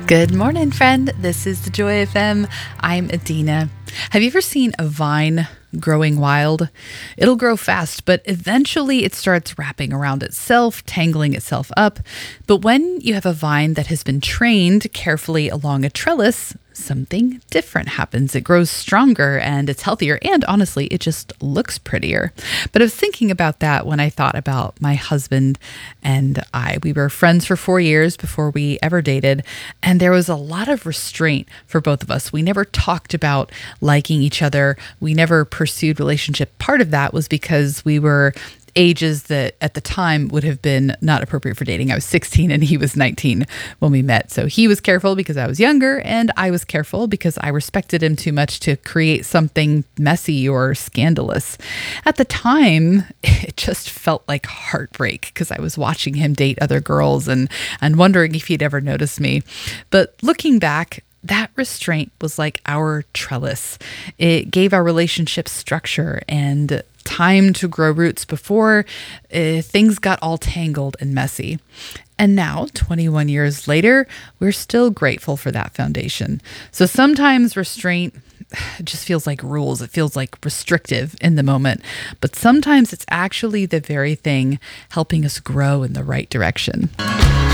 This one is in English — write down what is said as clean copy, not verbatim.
Good morning, friend. This is the Joy FM. I'm Adina. Have you ever seen a vine growing wild? It'll grow fast, but eventually it starts wrapping around itself, tangling itself up. But when you have a vine that has been trained carefully along a trellis, something different happens. It grows stronger and it's healthier, and honestly, it just looks prettier. But I was thinking about that when I thought about my husband and I. We were friends for 4 years before we ever dated, and there was a lot of restraint for both of us. We never talked about liking each other. We never pursued relationship. Part of that was because we were ages that at the time would have been not appropriate for dating. I was 16 and he was 19 when we met. So he was careful because I was younger, and I was careful because I respected him too much to create something messy or scandalous. At the time, it just felt like heartbreak because I was watching him date other girls and wondering if he'd ever notice me. But looking back, that restraint was like our trellis. It gave our relationship structure and time to grow roots before things got all tangled and messy. And now, 21 years later, we're still grateful for that foundation. So sometimes restraint just feels like rules. It feels like restrictive in the moment. But sometimes it's actually the very thing helping us grow in the right direction.